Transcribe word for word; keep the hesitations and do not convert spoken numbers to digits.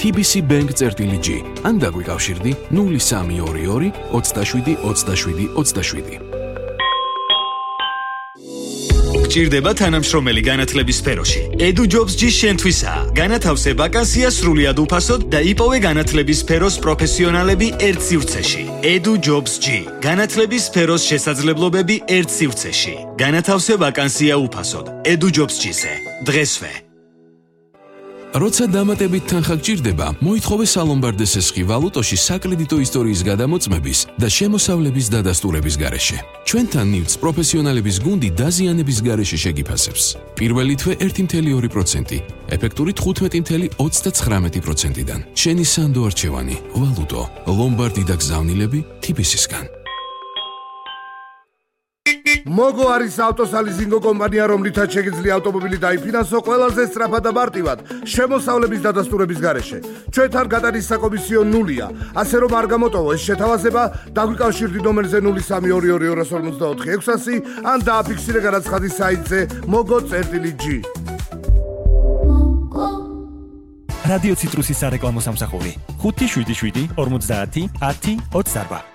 T B C Bank წერტილი G. ან დაგვიკავშირდი ნული სამი ორი ორი ოცდაშვიდი ოცდაშვიდი ოცდაშვიდი. გჭირდება თანამშრომელი განათლების სფეროში. EduJobs G შენთვისაა. განათავსე ვაკანსია სრულიად უფასოდ და იპოვე განათლების სფეროს პროფესიონალები ერთ სივრცეში. EduJobs G. განათლების სფეროს შესაძლებლობები ერთ სივრცეში. განათავსე ვაკანსია უფასოდ. EduJobs G-ზე. დღესვე. როცა დამატებით თანხა გჭირდება, მოითხოვე სალომბარდეს ესხი ვალუტოში საკრედიტო ისტორიის გადამოწმების და შემოსავლების დადასტურების გარეშე. ჩვენთან ნივთს პროფესიონალების გუნდი დაზიანების გარეშე შეგიფასებს. პირველი თვე ერთი კoma ორი პროცენტი, ეფექტური თხუთმეტი კoma ოცდაცხრამეტი პროცენტიდან. შენი სანდო არჩევანი, ვალუტო, ლომბარდი და გზავნილები T B C-სგან. მოგო არის ავტოსალიზინგო კომპანია, რომლითაც შეგიძლია ავტომობილი დაიფინანსო ყველაზე სწრაფად და მარტივად შემოსავლების დადასტურების გარეშე. ჩვენთან გადადის საკომისიო ნულია, ასე რომ არ გამოტოვო ეს შეთავაზება, დაგვიკავშირდი ნომერზე ნული სამი ორი ორი ორი ორმოცდაოთხი ექვსასი ან დააფიქსირე განაცხადის საიტზე mogo.G. რადიო ციტრუსის სარეკლამო სამსახური ხუთი შვიდი შვიდი ორმოცდაათი ათი ოცდაარბა.